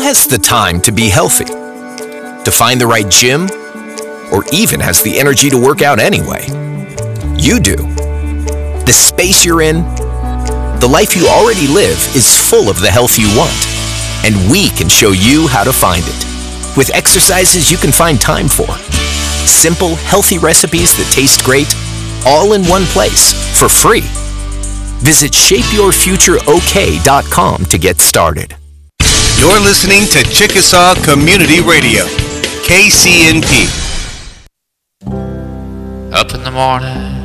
has the time to be healthy? To find the right gym? Or even has the energy to work out anyway? You do. The space you're in, the life you already live, is full of the health you want. And we can show you how to find it. With exercises you can find time for. Simple, healthy recipes that taste great, all in one place, for free. Visit shapeyourfutureok.com to get started. You're listening to Chickasaw Community Radio, KCNP. Up in the morning,